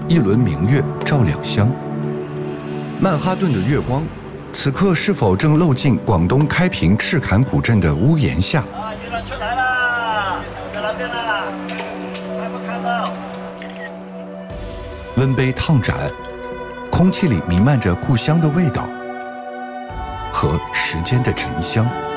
一轮明月照两乡。曼哈顿的月光，此刻是否正漏进广东开平赤坎古镇的屋檐下？ 月亮出来了，在那边啦，还没看到。 温杯烫盏，空气里弥漫着故乡的味道和时间的沉香。